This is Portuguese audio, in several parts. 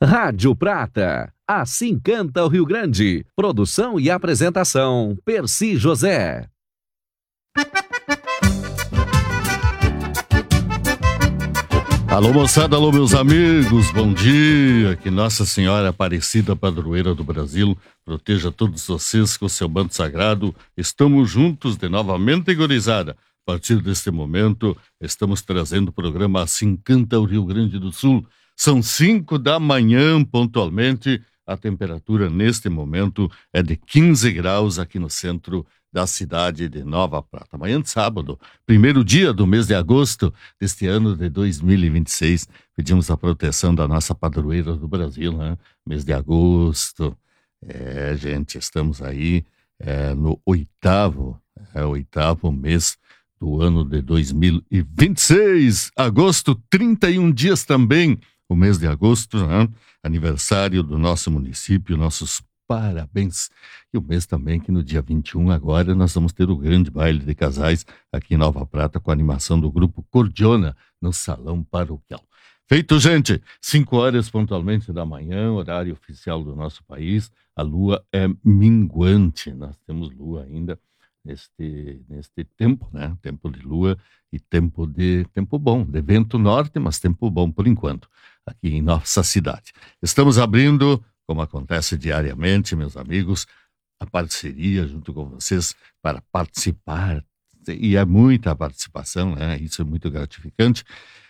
Rádio Prata, assim canta o Rio Grande. Produção e apresentação, Percy José. Alô moçada, alô meus amigos, bom dia, que Nossa Senhora Aparecida, padroeira do Brasil, proteja todos vocês com seu manto sagrado. Estamos juntos de novamente, gurizada. A partir deste momento, estamos trazendo o programa Assim Canta o Rio Grande do Sul. São 5 da manhã, pontualmente. A temperatura neste momento é de 15 graus aqui no centro da cidade de Nova Prata. Amanhã de sábado, primeiro dia do mês de agosto deste ano de 2026, pedimos a proteção da nossa padroeira do Brasil, né? Mês de agosto. Gente, estamos aí no oitavo mês do ano de 2026. Agosto, 31 dias também, o mês de agosto, né? Aniversário do nosso município, nossos parabéns. E o mês também que no dia 21 agora nós vamos ter o grande baile de casais aqui em Nova Prata com a animação do grupo Cordiona no Salão Paroquial. Feito, gente, 5 horas pontualmente da manhã, horário oficial do nosso país. A lua é minguante, nós temos lua ainda neste tempo, né? Tempo de lua e tempo bom, de vento norte, mas tempo bom por enquanto, aqui em nossa cidade. Estamos abrindo, como acontece diariamente, meus amigos, a parceria junto com vocês para participar, e é muita participação, né? Isso é muito gratificante.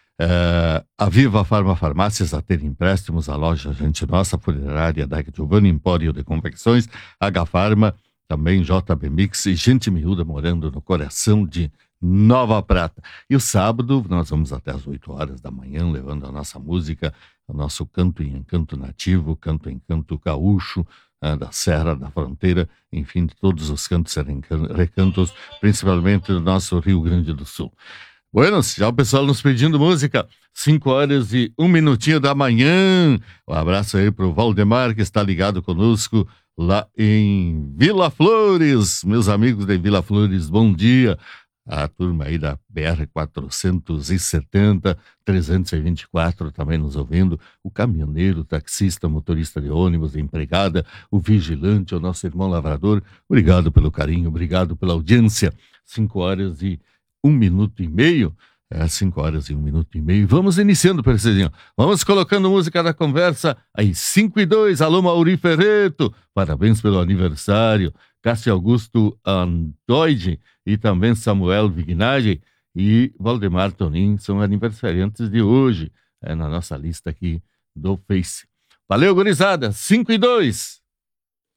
A Viva Farma Farmácias a ter empréstimos, a loja Gente Nossa, Funerária da Giovanni, Empório de Confecções, H Farma, também JB Mix e Gente Miúda morando no coração de Nova Prata. E o sábado nós vamos até as 8 horas da manhã levando a nossa música, o nosso canto em encanto nativo, canto em canto gaúcho, da Serra, da Fronteira, enfim, de todos os cantos e recantos, principalmente do nosso Rio Grande do Sul. Bueno, já o pessoal nos pedindo música, 5 horas e 1 minutinho da manhã. Um abraço aí pro Valdemar, que está ligado conosco lá em Vila Flores. Meus amigos de Vila Flores, bom dia. A turma aí da BR-470, 324 também nos ouvindo. O caminhoneiro, o taxista, motorista de ônibus, a empregada, o vigilante, o nosso irmão lavrador. Obrigado pelo carinho, obrigado pela audiência. 5 horas e 1 minuto e meio. 5 horas e 1 minuto e meio. Vamos iniciando, Percezinho. Vamos colocando música na conversa. Aí, 5 e 2. Alô, Mauri Ferreto. Parabéns pelo aniversário. Cássio Augusto Andoide e também Samuel Vignaggi e Valdemar Tonin são aniversariantes de hoje. Na nossa lista aqui do Face. Valeu, gurizada. 5 e 2.